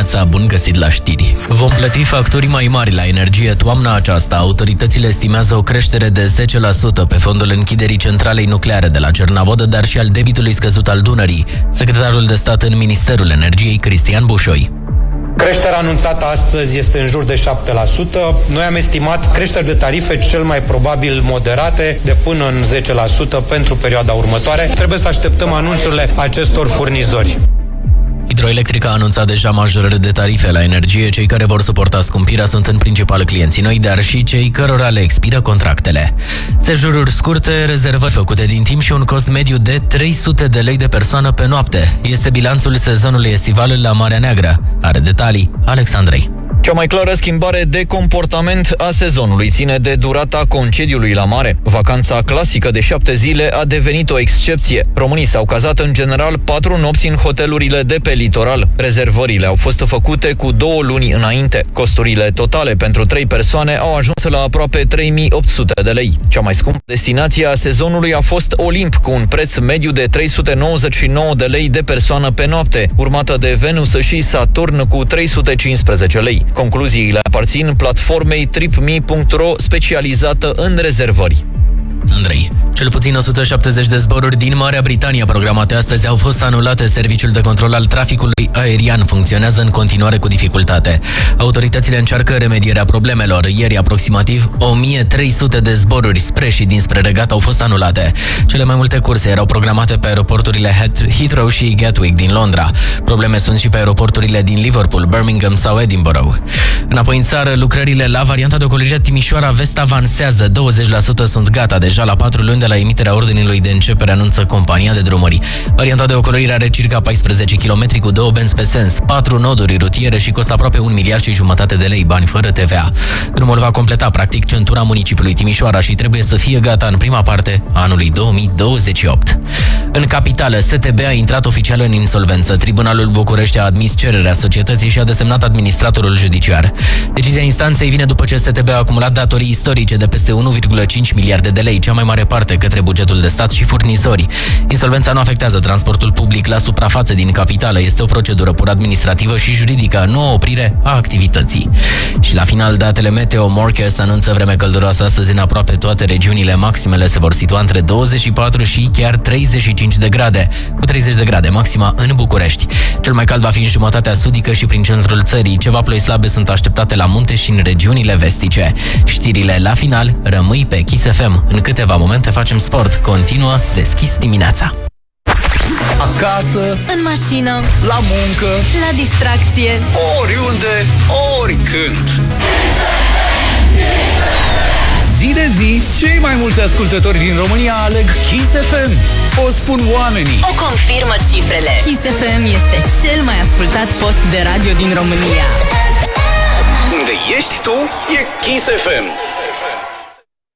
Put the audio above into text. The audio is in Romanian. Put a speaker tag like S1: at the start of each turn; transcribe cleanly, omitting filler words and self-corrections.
S1: dimineața, bun găsit la știri. Vom plăti facturi mai mari la energie toamna aceasta. Autoritățile estimează o creștere de 10% pe fondul închiderii centralei nucleare de la Cernavodă, dar și al debitului scăzut al Dunării. Secretarul de stat în Ministerul Energiei, Cristian Bușoi.
S2: Creșterea anunțată astăzi este în jur de 7%. Noi am estimat creșteri de tarife cel mai probabil moderate, de până în 10% pentru perioada următoare. Trebuie să așteptăm anunțurile acestor furnizori.
S1: Hidroelectrica a anunțat deja majorări de tarife la energie. Cei care vor suporta scumpirea sunt în principal clienții noi, dar și cei cărora le expiră contractele. Sejururi scurte, rezervări făcute din timp și un cost mediu de 300 de lei de persoană pe noapte. Este bilanțul sezonului estival la Marea Neagră. Are detalii Alexandrei.
S3: Cea mai clară schimbare de comportament a sezonului ține de durata concediului la mare. Vacanța clasică de 7 zile a devenit o excepție. Românii s-au cazat în general 4 nopți în hotelurile de pe litoral. Rezervările au fost făcute cu 2 luni înainte. Costurile totale pentru 3 persoane au ajuns la aproape 3800 de lei. Cea mai scumpă destinație a sezonului a fost Olimp, cu un preț mediu de 399 de lei de persoană pe noapte, urmată de Venus și Saturn cu 315 lei. Concluziile aparțin platformei tripme.ro, specializată în rezervări.
S1: Andrei, cel puțin 170 de zboruri din Marea Britanie programate astăzi au fost anulate. Serviciul de control al traficului aerian funcționează în continuare cu dificultate. Autoritățile încearcă remedierea problemelor. Ieri, aproximativ 1300 de zboruri spre și dinspre Regat au fost anulate. Cele mai multe curse erau programate pe aeroporturile Heathrow și Gatwick din Londra. Probleme sunt și pe aeroporturile din Liverpool, Birmingham sau Edinburgh. Înapoi în țară, lucrările la varianta de ocolire Timișoara Vest avansează. 20% sunt gata deja la 4 luni de la emiterea ordinului de începere, anunță compania de drumuri. Varianta de ocolire are circa 14 km cu 2 benzi pe sens, 4 noduri rutiere și costă aproape 1,5 miliarde de lei, bani fără TVA. Drumul va completa practic centura municipiului Timișoara și trebuie să fie gata în prima parte a anului 2028. În capitală, STB a intrat oficial în insolvență. Tribunalul București a admis cererea societății și a desemnat administratorul judiciar. Decizia instanței vine după ce STB a acumulat datorii istorice de peste 1,5 miliarde de lei, cea mai mare parte către bugetul de stat și furnizori. Insolvența nu afectează transportul public la suprafață din capitală. Este o procedură pur administrativă și juridică, nu o oprire a activității. Și la final, datele meteo. Morecast anunță vreme călduroasă astăzi în aproape toate regiunile. Maximele se vor situa între 24 și chiar 35 de grade, cu 30 de grade maxima în București. Cel mai cald va fi în jumătatea sudică și prin centrul țării. Ceva ploi slabe sunt așteptate la munte și în regiunile vestice. Știrile la final, rămâi pe Kiss FM. În câteva momente facem sport. Continuă Deschis dimineața.
S4: Acasă,
S5: în mașină,
S4: la muncă,
S5: la distracție,
S4: oriunde, oricând. Zi de zi, cei mai mulți ascultători din România aleg Kiss FM. O spun oamenii.
S5: O confirmă cifrele. Kiss FM este cel mai ascultat post de radio din România.
S4: Unde ești tu, e Kiss FM.